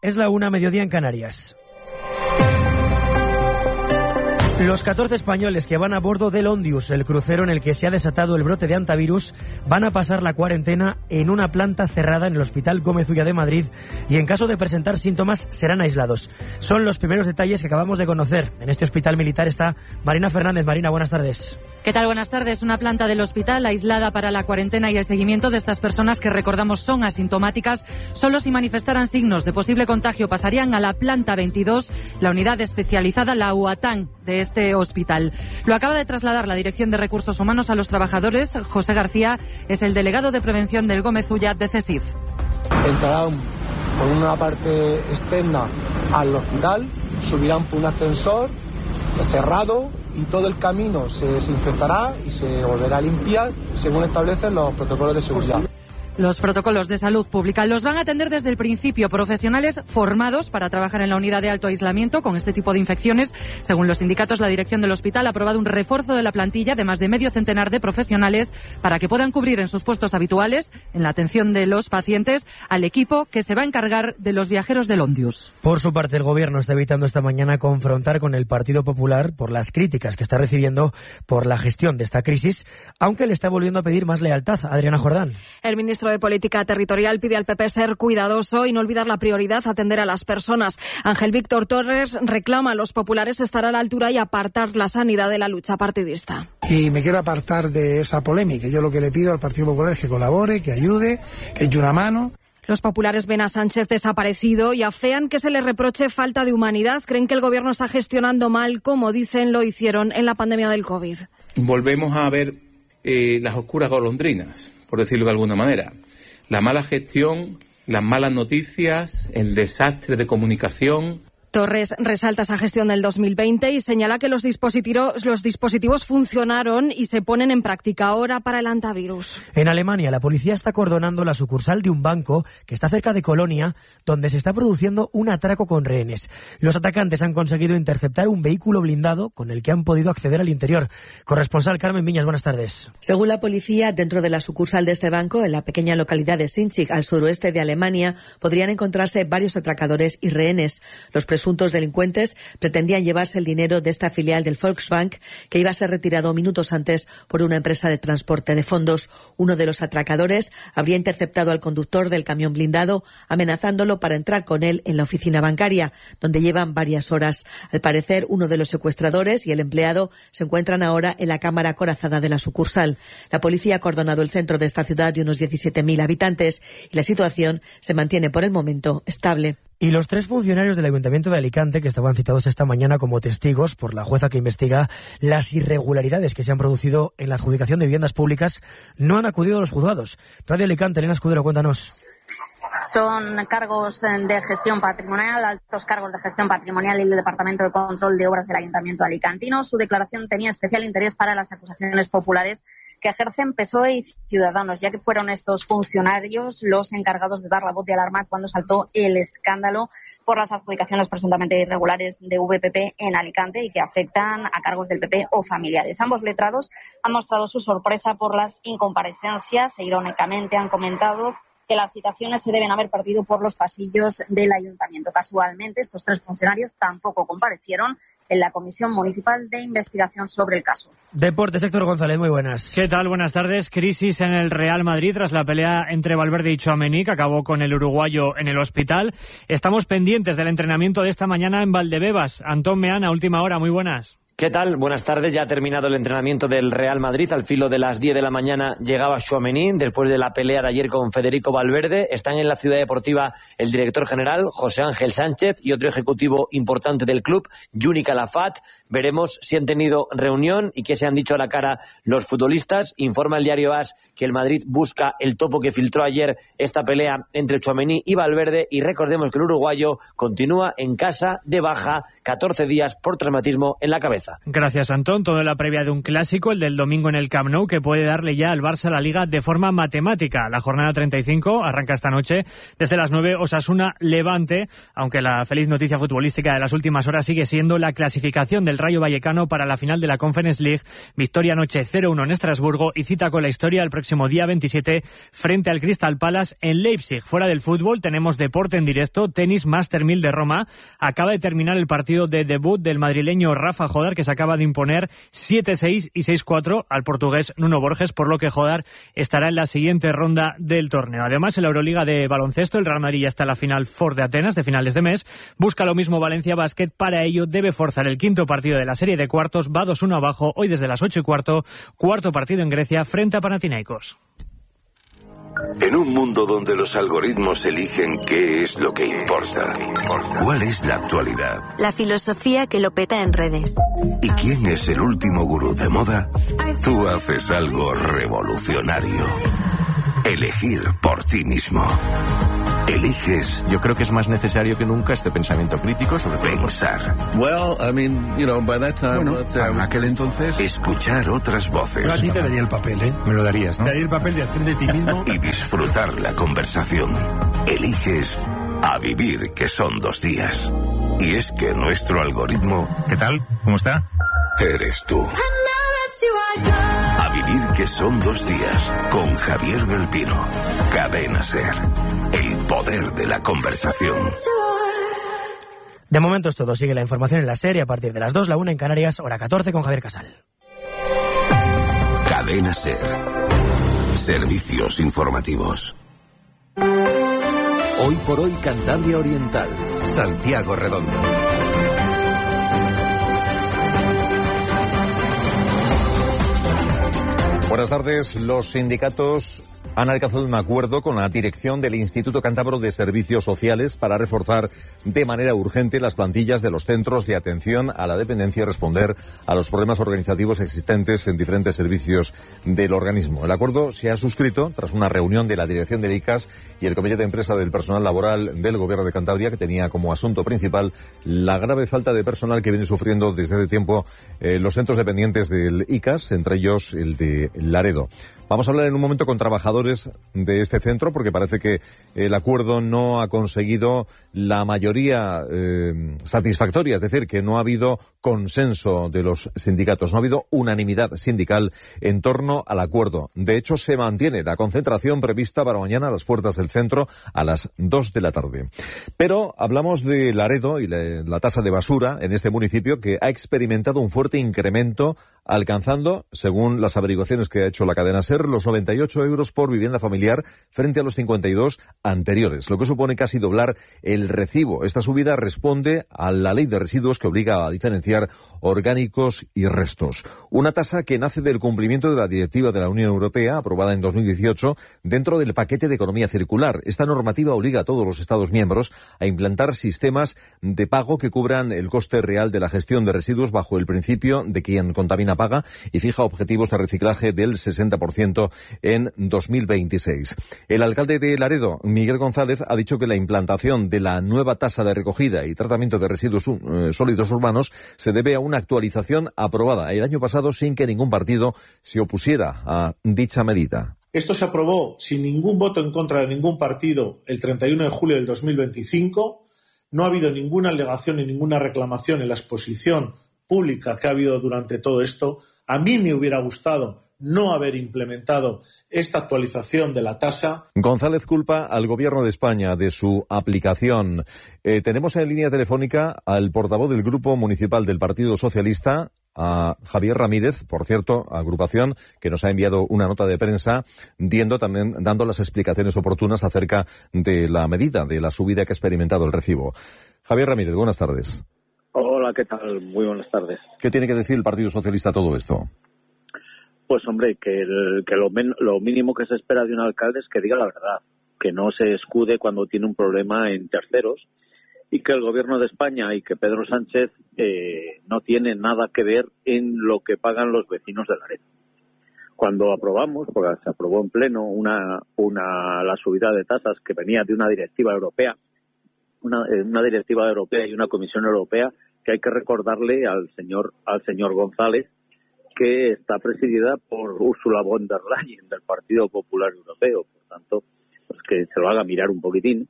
Es la 1:00, mediodía en Canarias. Los 14 españoles que van a bordo del Ondius, el crucero en el que se ha desatado el brote de hantavirus, van a pasar la cuarentena en una planta cerrada en el Hospital Gómez Ulla de Madrid y en caso de presentar síntomas serán aislados. Son los primeros detalles que acabamos de conocer. En este hospital militar está Marina Fernández. Marina, buenas tardes. ¿Qué tal? Buenas tardes. Una planta del hospital aislada para la cuarentena y el seguimiento de estas personas que, recordamos, son asintomáticas. Solo si manifestaran signos de posible contagio pasarían a la planta 22, la unidad especializada, la UATAN, de este hospital. Lo acaba de trasladar la Dirección de Recursos Humanos a los trabajadores. José García es el delegado de prevención del Gómez Ulla de CESIF. Entrarán por una parte externa al hospital, subirán por un ascensor cerrado y todo el camino se desinfectará y se volverá a limpiar según establecen los protocolos de seguridad. Los protocolos de salud pública los van a atender desde el principio profesionales formados para trabajar en la unidad de alto aislamiento con este tipo de infecciones. Según los sindicatos, la dirección del hospital ha aprobado un refuerzo de la plantilla de más de medio centenar de profesionales para que puedan cubrir en sus puestos habituales, en la atención de los pacientes, al equipo que se va a encargar de los viajeros del Ondius. Por su parte, el Gobierno está evitando esta mañana confrontar con el Partido Popular por las críticas que está recibiendo por la gestión de esta crisis, aunque le está volviendo a pedir más lealtad. Adriana Jordán. El ministro de Política Territorial pide al PP ser cuidadoso y no olvidar la prioridad, atender a las personas. Ángel Víctor Torres reclama a los populares estar a la altura y apartar la sanidad de la lucha partidista. Y me quiero apartar de esa polémica. Yo lo que le pido al Partido Popular es que colabore, que ayude, que eche una mano. Los populares ven a Sánchez desaparecido y afean que se le reproche falta de humanidad. Creen que el Gobierno está gestionando mal, como dicen lo hicieron en la pandemia del COVID. Volvemos a ver las oscuras golondrinas, por decirlo de alguna manera. La mala gestión, las malas noticias, el desastre de comunicación. Torres resalta esa gestión del 2020 y señala que los dispositivos funcionaron y se ponen en práctica ahora para el hantavirus. En Alemania, la policía está acordonando la sucursal de un banco que está cerca de Colonia, donde se está produciendo un atraco con rehenes. Los atacantes han conseguido interceptar un vehículo blindado con el que han podido acceder al interior. Corresponsal Carmen Viñas, buenas tardes. Según la policía, dentro de la sucursal de este banco, en la pequeña localidad de Sinzig, al suroeste de Alemania, podrían encontrarse varios atracadores y rehenes. Los presuntos delincuentes pretendían llevarse el dinero de esta filial del Volksbank, que iba a ser retirado minutos antes por una empresa de transporte de fondos. Uno de los atracadores habría interceptado al conductor del camión blindado, amenazándolo para entrar con él en la oficina bancaria, donde llevan varias horas. Al parecer, uno de los secuestradores y el empleado se encuentran ahora en la cámara acorazada de la sucursal. La policía ha acordonado el centro de esta ciudad de unos 17.000 habitantes y la situación se mantiene por el momento estable. Y los 3 funcionarios del Ayuntamiento de Alicante, que estaban citados esta mañana como testigos por la jueza que investiga las irregularidades que se han producido en la adjudicación de viviendas públicas, no han acudido a los juzgados. Radio Alicante, Elena Escudero, cuéntanos. Son cargos de gestión patrimonial, altos cargos de gestión patrimonial y el Departamento de Control de Obras del Ayuntamiento alicantino. Su declaración tenía especial interés para las acusaciones populares que ejercen PSOE y Ciudadanos, ya que fueron estos funcionarios los encargados de dar la voz de alarma cuando saltó el escándalo por las adjudicaciones presuntamente irregulares de VPP en Alicante y que afectan a cargos del PP o familiares. Ambos letrados han mostrado su sorpresa por las incomparecencias e irónicamente han comentado que las citaciones se deben haber perdido por los pasillos del ayuntamiento. Casualmente, estos 3 funcionarios tampoco comparecieron en la Comisión Municipal de Investigación sobre el caso. Deportes, Héctor González, muy buenas. ¿Qué tal? Buenas tardes. Crisis en el Real Madrid tras la pelea entre Valverde y Tchouaméni, que acabó con el uruguayo en el hospital. Estamos pendientes del entrenamiento de esta mañana en Valdebebas. Antón Meana, última hora, muy buenas. ¿Qué tal? Buenas tardes. Ya ha terminado el entrenamiento del Real Madrid. Al filo de las 10 de la mañana llegaba Tchouaméni después de la pelea de ayer con Federico Valverde. Están en la ciudad deportiva el director general, José Ángel Sánchez, y otro ejecutivo importante del club, Juni Calafat. Veremos si han tenido reunión y qué se han dicho a la cara los futbolistas. Informa el diario AS que el Madrid busca el topo que filtró ayer esta pelea entre Tchouaméni y Valverde. Y recordemos que el uruguayo continúa en casa de baja 14 días por traumatismo en la cabeza. Gracias, Antón. Todo en la previa de un clásico, el del domingo en el Camp Nou, que puede darle ya al Barça la Liga de forma matemática. La jornada 35 arranca esta noche desde las 9, Osasuna-Levante, aunque la feliz noticia futbolística de las últimas horas sigue siendo la clasificación del Rayo Vallecano para la final de la Conference League. Victoria anoche 0-1 en Estrasburgo y cita con la historia el próximo día 27 frente al Crystal Palace en Leipzig. Fuera del fútbol tenemos deporte en directo, tenis Master 1000 de Roma. Acaba de terminar el partido de debut del madrileño Rafa Jodar, que se acaba de imponer 7-6 y 6-4 al portugués Nuno Borges, por lo que Jodar estará en la siguiente ronda del torneo. Además, en la Euroliga de baloncesto, el Real Madrid ya está en la final Ford de Atenas de finales de mes. Busca lo mismo Valencia Basket. Para ello debe forzar el quinto partido de la serie de cuartos. Va 2-1 abajo hoy desde las 8:15. Cuarto partido en Grecia frente a Panathinaikos. En un mundo donde los algoritmos eligen qué es lo que importa, ¿cuál es la actualidad? La filosofía que lo peta en redes. ¿Y quién es el último gurú de moda? Tú haces algo revolucionario. Elegir por ti mismo. Eliges. Yo creo que es más necesario que nunca este pensamiento crítico sobre pensar. Bueno, en aquel entonces. Escuchar otras voces. Pero a ti te daría el papel, ¿eh? Me lo darías, ¿no? Te daría el papel de hacer de ti mismo. Y disfrutar la conversación. Eliges a vivir, que son 2 días. Y es que nuestro algoritmo... ¿Qué tal? ¿Cómo está? Eres tú. A vivir, que son 2 días, con Javier del Pino. Cadena SER. El poder de la conversación. De momento es todo. Sigue la información en la serie a partir de las 2, la 1 en Canarias, hora 14 con Javier Casal. Cadena SER. Servicios informativos. Hoy por hoy, Cantabria Oriental. Santiago Redondo. Buenas tardes. Los sindicatos han alcanzado un acuerdo con la dirección del Instituto Cántabro de Servicios Sociales para reforzar de manera urgente las plantillas de los centros de atención a la dependencia y responder a los problemas organizativos existentes en diferentes servicios del organismo. El acuerdo se ha suscrito tras una reunión de la dirección del ICAS y el Comité de Empresa del Personal Laboral del Gobierno de Cantabria, que tenía como asunto principal la grave falta de personal que viene sufriendo desde hace tiempo los centros dependientes del ICAS, entre ellos el de Laredo. Vamos a hablar en un momento con trabajadores de este centro, porque parece que el acuerdo no ha conseguido la mayoría satisfactoria, es decir, que no ha habido consenso de los sindicatos, no ha habido unanimidad sindical en torno al acuerdo. De hecho, se mantiene la concentración prevista para mañana a las puertas del centro a las 2 de la tarde. Pero hablamos de Laredo y la tasa de basura en este municipio, que ha experimentado un fuerte incremento, alcanzando, según las averiguaciones que ha hecho la cadena SER, los 98 euros por vivienda familiar frente a los 52 anteriores, lo que supone casi doblar el recibo. Esta subida responde a la ley de residuos, que obliga a diferenciar orgánicos y restos. Una tasa que nace del cumplimiento de la directiva de la Unión Europea, aprobada en 2018, dentro del paquete de economía circular. Esta normativa obliga a todos los Estados miembros a implantar sistemas de pago que cubran el coste real de la gestión de residuos bajo el principio de quien contamina paga, y fija objetivos de reciclaje del 60% en 2026. El alcalde de Laredo, Miguel González, ha dicho que la implantación de la nueva tasa de recogida y tratamiento de residuos sólidos urbanos se debe a una actualización aprobada el año pasado sin que ningún partido se opusiera a dicha medida. Esto se aprobó sin ningún voto en contra de ningún partido el 31 de julio del 2025. No ha habido ninguna alegación ni ninguna reclamación en la exposición pública que ha habido durante todo esto. A mí me hubiera gustado no haber implementado esta actualización de la tasa. González culpa al Gobierno de España de su aplicación. Tenemos en línea telefónica al portavoz del Grupo Municipal del Partido Socialista, a Javier Ramírez, por cierto, agrupación que nos ha enviado una nota de prensa dando las explicaciones oportunas acerca de la medida, de la subida que ha experimentado el recibo. Javier Ramírez, buenas tardes. Hola, ¿qué tal? Muy buenas tardes. ¿Qué tiene que decir el Partido Socialista a todo esto? Pues hombre, que lo mínimo que se espera de un alcalde es que diga la verdad, que no se escude cuando tiene un problema en terceros, y que el Gobierno de España y que Pedro Sánchez no tiene nada que ver en lo que pagan los vecinos de Laredo. Cuando aprobamos, porque se aprobó en pleno la subida de tasas que venía de una directiva europea, una directiva europea y una Comisión Europea que hay que recordarle al señor González que está presidida por Ursula von der Leyen del Partido Popular Europeo, por tanto, pues que se lo haga mirar un poquitín.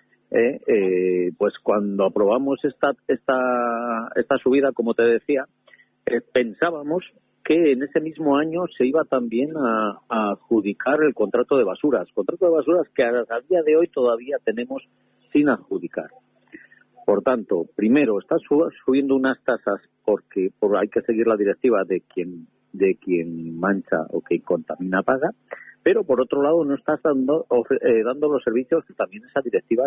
Pues cuando aprobamos esta subida, como te decía, pensábamos que en ese mismo año se iba también a adjudicar el contrato de basuras que a día de hoy todavía tenemos sin adjudicar. Por tanto, primero, está subiendo unas tasas porque hay que seguir la directiva de quien mancha o quien contamina paga, pero por otro lado no estás dando los servicios que también esa directiva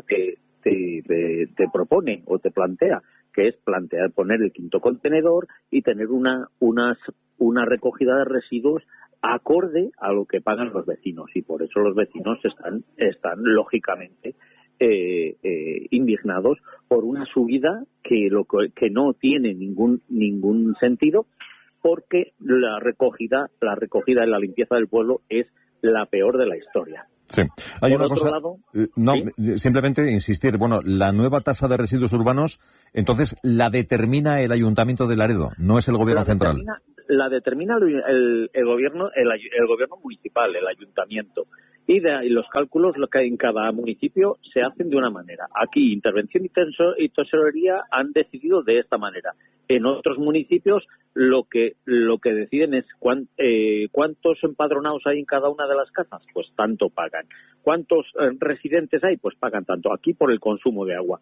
te propone o te plantea, que es poner el quinto contenedor y tener una recogida de residuos acorde a lo que pagan los vecinos, y por eso los vecinos están lógicamente indignados por una subida que no tiene ningún sentido, porque la recogida y la limpieza del pueblo es la peor de la historia. Sí. Hay por una otro cosa, lado, ¿sí? Simplemente insistir, la nueva tasa de residuos urbanos, entonces la determina el Ayuntamiento de Laredo, no es el Gobierno central. La determina el gobierno municipal, el ayuntamiento. Y los cálculos que en cada municipio se hacen de una manera. Aquí, Intervención y Tesorería han decidido de esta manera. En otros municipios lo que deciden es cuántos empadronados hay en cada una de las casas, pues tanto pagan. ¿Cuántos residentes hay? Pues pagan tanto. Aquí por el consumo de agua.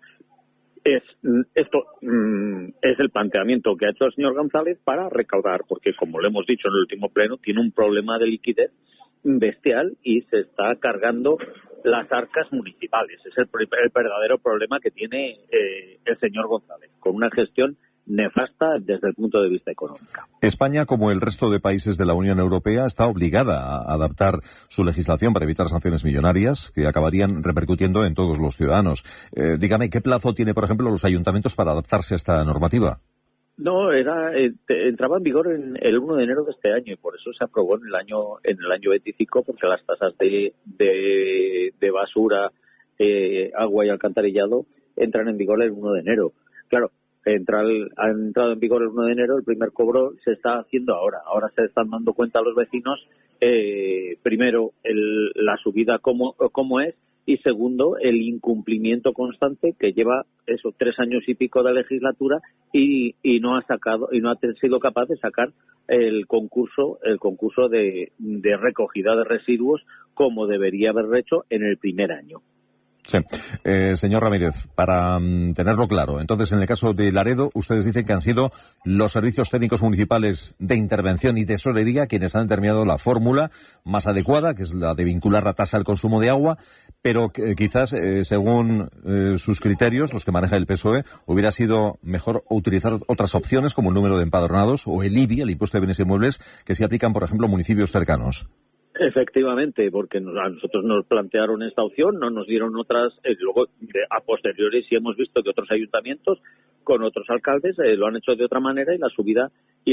Esto es el planteamiento que ha hecho el señor González para recaudar, porque como le hemos dicho en el último pleno, tiene un problema de liquidez bestial y se está cargando las arcas municipales. Es el verdadero problema que tiene el señor González, con una gestión nefasta desde el punto de vista económico. España, como el resto de países de la Unión Europea, está obligada a adaptar su legislación para evitar sanciones millonarias que acabarían repercutiendo en todos los ciudadanos. Dígame, ¿qué plazo tiene, por ejemplo, los ayuntamientos para adaptarse a esta normativa? No, entraba en vigor el 1 de enero de este año y por eso se aprobó en el año 25, porque las tasas de basura, agua y alcantarillado entran en vigor el 1 de enero. Claro, ha entrado en vigor el 1 de enero, el primer cobro se está haciendo ahora. Ahora se están dando cuenta los vecinos, primero, la subida cómo es, y segundo, el incumplimiento constante que lleva 3 años y pico de legislatura y no ha sido capaz de sacar el concurso de recogida de residuos como debería haber hecho en el primer año. Sí. Señor Ramírez, para tenerlo claro, entonces en el caso de Laredo, ustedes dicen que han sido los servicios técnicos municipales de intervención y tesorería quienes han determinado la fórmula más adecuada, que es la de vincular la tasa al consumo de agua, pero quizás, según sus criterios, los que maneja el PSOE, hubiera sido mejor utilizar otras opciones como el número de empadronados o el IBI, el impuesto de bienes inmuebles, que se aplican, por ejemplo, a municipios cercanos. Efectivamente, porque a nosotros nos plantearon esta opción, no nos dieron otras, luego a posteriori sí hemos visto que otros ayuntamientos con otros alcaldes lo han hecho de otra manera y la subida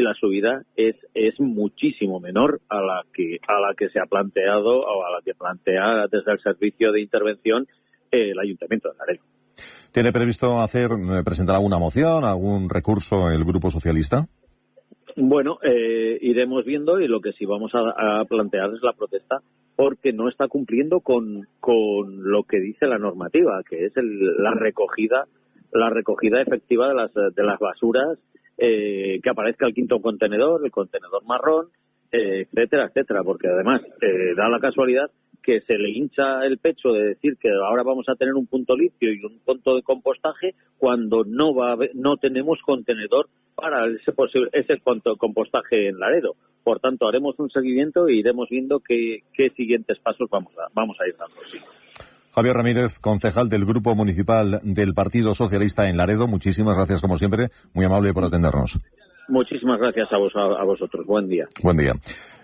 es muchísimo menor a la que se ha planteado o a la que plantea desde el servicio de intervención el Ayuntamiento de Laredo. ¿Tiene previsto presentar alguna moción, algún recurso el Grupo Socialista? Bueno, iremos viendo, y lo que sí vamos a plantear es la protesta porque no está cumpliendo con lo que dice la normativa, que es la recogida efectiva de las basuras, que aparezca el quinto contenedor, el contenedor marrón, etcétera, porque además da la casualidad que se le hincha el pecho de decir que ahora vamos a tener un punto limpio y un punto de compostaje cuando no tenemos contenedor para ese compostaje en Laredo. Por tanto, haremos un seguimiento e iremos viendo qué siguientes pasos vamos a ir dando. Sí. Javier Ramírez, concejal del Grupo Municipal del Partido Socialista en Laredo, muchísimas gracias como siempre, muy amable por atendernos. Muchísimas gracias a vosotros. Buen día. Buen día.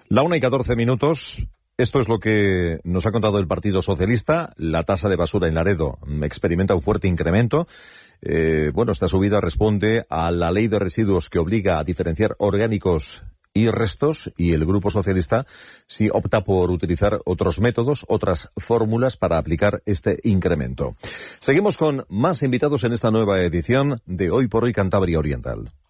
1:14. Esto es lo que nos ha contado el Partido Socialista. La tasa de basura en Laredo experimenta un fuerte incremento. Esta subida responde a la ley de residuos que obliga a diferenciar orgánicos y restos, y el Grupo Socialista sí opta por utilizar otros métodos, otras fórmulas para aplicar este incremento. Seguimos con más invitados en esta nueva edición de Hoy por Hoy Cantabria Oriental.